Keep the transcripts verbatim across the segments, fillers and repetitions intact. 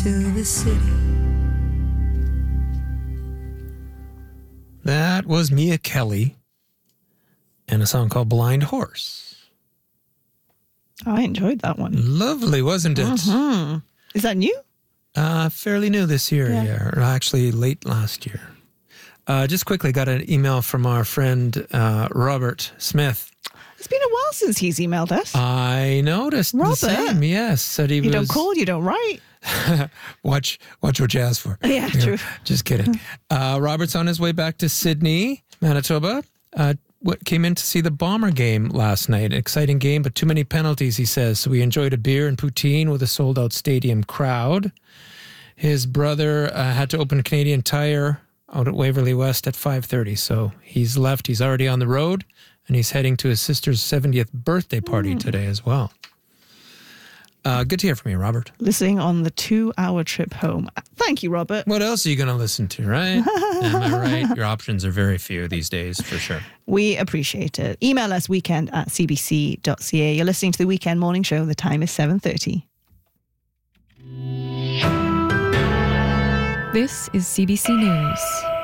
to the city. That was Mia Kelly and a song called Blind Horse. I enjoyed that one. Lovely, wasn't it? Mm-hmm. Is that new? Uh, fairly new this year, yeah. yeah. Or actually late last year. Uh, just quickly, got an email from our friend uh, Robert Smith. It's been a while since he's emailed us. I noticed Robert. the same, yes. Said he you was... don't call, you don't write. watch watch what you ask for. Yeah, you true. Know, just kidding. Uh, Robert's on his way back to Sydney, Manitoba. Uh, what came in to see the Bomber game last night. An exciting game, but too many penalties, he says. So we enjoyed a beer and poutine with a sold-out stadium crowd. His brother uh, had to open a Canadian Tire out at Waverly West at five thirty. So he's left. He's already on the road, and he's heading to his sister's seventieth birthday party mm. today as well. Uh, good to hear from you, Robert. Listening on the two-hour trip home. Thank you, Robert. What else are you going to listen to, right? Am I right? Your options are very few these days, for sure. We appreciate it. Email us weekend at c b c dot c a. You're listening to the Weekend Morning Show. The time is seven thirty. This is C B C News.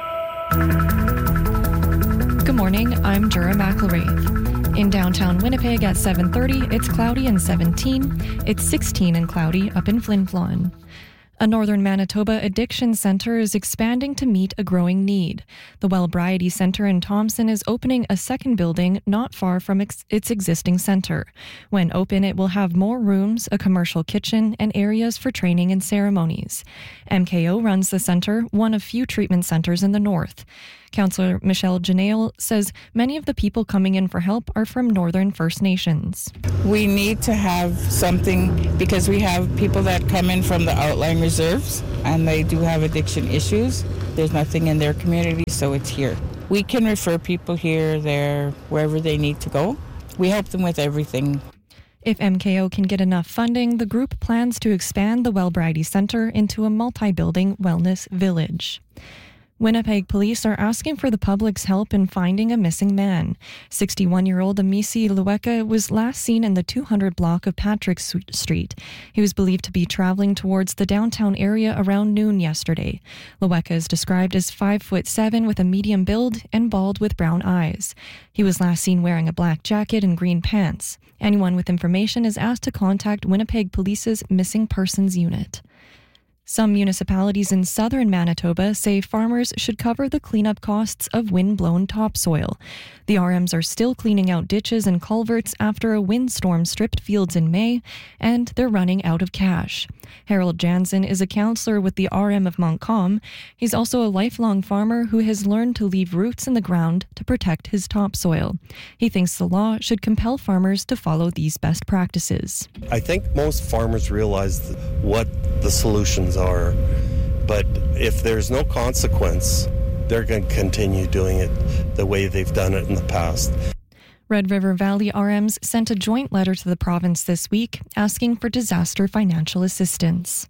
Good morning, I'm Jura McElraith. In downtown Winnipeg at seven thirty, it's cloudy and seventeen. It's sixteen and cloudy up in Flin Flon. A Northern Manitoba Addiction Centre is expanding to meet a growing need. The Wellbriety Centre in Thompson is opening a second building not far from ex- its existing centre. When open, it will have more rooms, a commercial kitchen, and areas for training and ceremonies. M K O runs the centre, one of few treatment centres in the north. Councillor Michelle Janelle says many of the people coming in for help are from Northern First Nations. We need to have something because we have people that come in from the outlying reserves and they do have addiction issues. There's nothing in their community, so it's here. We can refer people here, there, wherever they need to go. We help them with everything. If M K O can get enough funding, the group plans to expand the Wellbriety Centre into a multi-building wellness village. Winnipeg police are asking for the public's help in finding a missing man. sixty-one-year-old Amisi Lueka was last seen in the two hundred block of Patrick Street. He was believed to be traveling towards the downtown area around noon yesterday. Lueka is described as five foot seven with a medium build and bald with brown eyes. He was last seen wearing a black jacket and green pants. Anyone with information is asked to contact Winnipeg Police's Missing Persons Unit. Some municipalities in southern Manitoba say farmers should cover the cleanup costs of wind-blown topsoil. The R Ms are still cleaning out ditches and culverts after a windstorm stripped fields in May, and they're running out of cash. Harold Jansen is a councillor with the R M of Montcalm. He's also a lifelong farmer who has learned to leave roots in the ground to protect his topsoil. He thinks the law should compel farmers to follow these best practices. I think most farmers realize what the solutions are, but if there's no consequence, they're going to continue doing it the way they've done it in the past. Red River Valley R Ms sent a joint letter to the province this week asking for disaster financial assistance.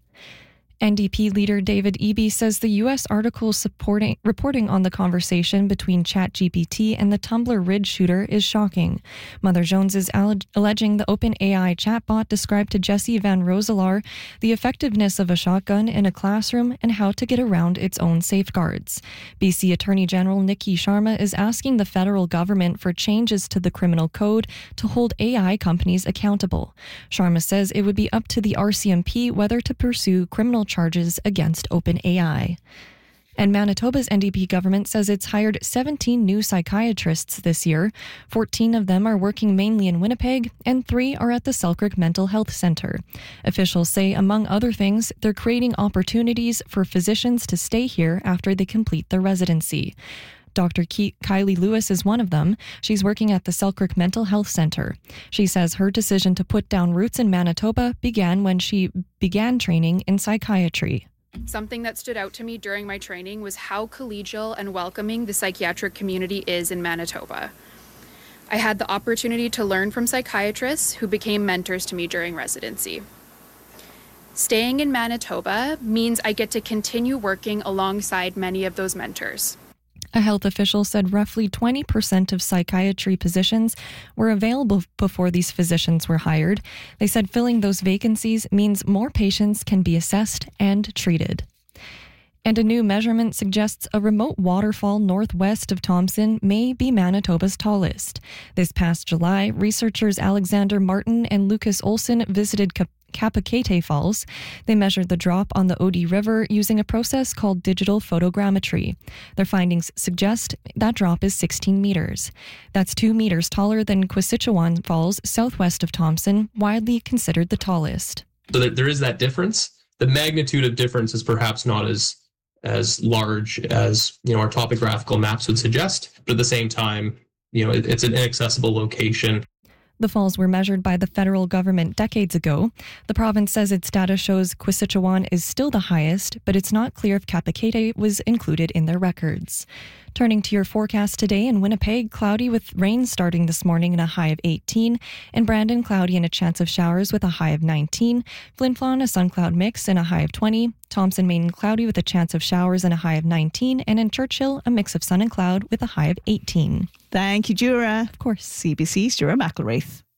N D P leader David Eby says the U S article supporting, reporting on the conversation between ChatGPT and the Tumblr Ridge shooter is shocking. Mother Jones is alleg- alleging the OpenAI chatbot described to Jesse Van Roselaar the effectiveness of a shotgun in a classroom and how to get around its own safeguards. B C Attorney General Nikki Sharma is asking the federal government for changes to the criminal code to hold A I companies accountable. Sharma says it would be up to the R C M P whether to pursue criminal charges against OpenAI. And Manitoba's N D P government says it's hired seventeen new psychiatrists this year. fourteen of them are working mainly in Winnipeg, and three are at the Selkirk Mental Health Centre. Officials say, among other things, they're creating opportunities for physicians to stay here after they complete their residency. Doctor Ke- Kylie Lewis is one of them. She's working at the Selkirk Mental Health Centre. She says her decision to put down roots in Manitoba began when she began training in psychiatry. Something that stood out to me during my training was how collegial and welcoming the psychiatric community is in Manitoba. I had the opportunity to learn from psychiatrists who became mentors to me during residency. Staying in Manitoba means I get to continue working alongside many of those mentors. A health official said roughly twenty percent of psychiatry positions were available before these physicians were hired. They said filling those vacancies means more patients can be assessed and treated. And a new measurement suggests a remote waterfall northwest of Thompson may be Manitoba's tallest. This past July, researchers Alexander Martin and Lucas Olson visited Cap- Kapakete Falls. They measured the drop on the Odie River using a process called digital photogrammetry. Their findings suggest that drop is sixteen meters. That's two meters taller than Quisichawan Falls, southwest of Thompson, widely considered the tallest. So there is that difference. The magnitude of difference is perhaps not as as large as, you know, our topographical maps would suggest, but at the same time, you know, it, it's an inaccessible location. The falls were measured by the federal government decades ago. The province says its data shows Quisichawan is still the highest, but it's not clear if Kapakete was included in their records. Turning to your forecast today in Winnipeg, cloudy with rain starting this morning and a high of eighteen. In Brandon, cloudy and a chance of showers with a high of nineteen. Flin Flon, a sun-cloud mix and a high of twenty. Thompson, Maine, cloudy with a chance of showers and a high of nineteen. And in Churchill, a mix of sun and cloud with a high of eighteen. Thank you, Jura. Of course. C B C's Jura McElwraith.